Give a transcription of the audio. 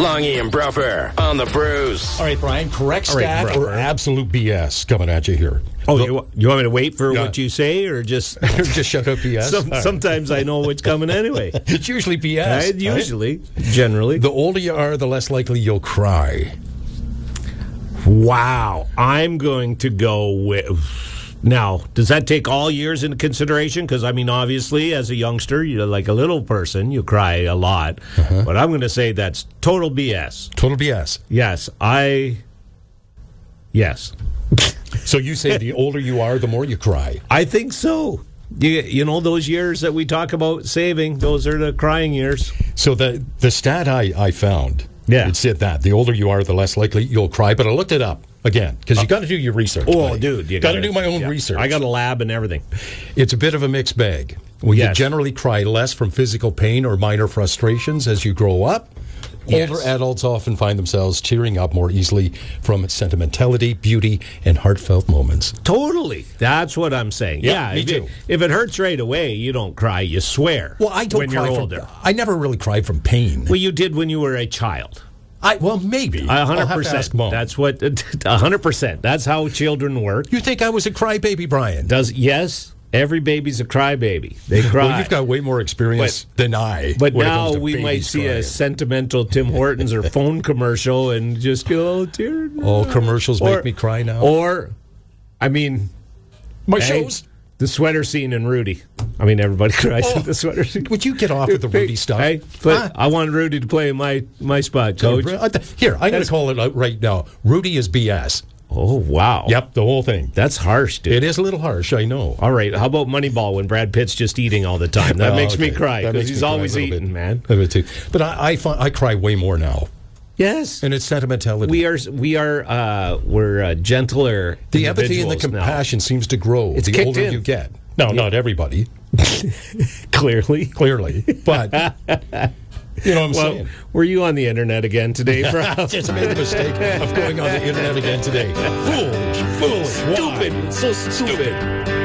Longy and Bruffer on the Brews. All right, Brian, correct All right, stat or Bruffer. absolute BS coming at you here? Oh, you want me to wait for what you say, or just Just shut up, BS? sometimes I know what's coming anyway. It's usually BS. Right? Usually, generally. The older you are, the less likely you'll cry. Wow. I'm going to go with... Now, does that take all years into consideration? Because, I mean, obviously, as a youngster, you're like a little person, you cry a lot. But I'm going to say that's total BS. Total BS. Yes. Yes. So you say the older you are, the more you cry. I think so. You know, those years that we talk about saving, those are the crying years. So the stat I found, Yeah. it said that the older you are, the less likely you'll cry. But I looked it up again because you got to do your research. Oh, buddy. dude. You got to do my own research. I got a lab and everything. It's a bit of a mixed bag. Well, you Yes. generally cry less from physical pain or minor frustrations as you grow up. Yes. Older adults often find themselves tearing up more easily from sentimentality, beauty, and heartfelt moments. Totally. That's what I'm saying. Yeah, me if too. If it hurts right away, you don't cry. You swear. Well, I don't when cry you're from, older. I never really cried from pain. Well, you did when you were a child. Well, maybe. I'll have to 100%. ask Mom. That's what. 100%. That's how children work. You think I was a crybaby, Brian? Yes. Every baby's a crybaby. They cry. Well, you've got way more experience than I. But when it now comes to we might babies see crying. a sentimental Tim Hortons or phone commercial and just go, oh, dear. All commercials make me cry now. Or, I mean, My hey, shows. the sweater scene in Rudy. I mean, everybody cries Oh, at the sweater scene. Would you get off with the Rudy stuff? Hey, but I want Rudy to play my spot, Coach. Here, I'm going to call it out right now. Rudy is BS. Oh, wow. Yep, the whole thing. That's harsh, dude. It is a little harsh, I know. All right, how about Moneyball when Brad Pitt's just eating all the time? That Well, makes me okay. cry That because makes he's me cry a always little eating, bit. man. A bit too. But I cry way more now, Yes. and it's sentimentality. We're gentler. The empathy and the individuals now. compassion seems to grow It's the kicked older in. you get. No, not everybody, Clearly. but you know what I'm Well, saying. were you on the internet again today, bro? Just made the mistake of going on the internet again today. Foolish. Why? Stupid. So stupid.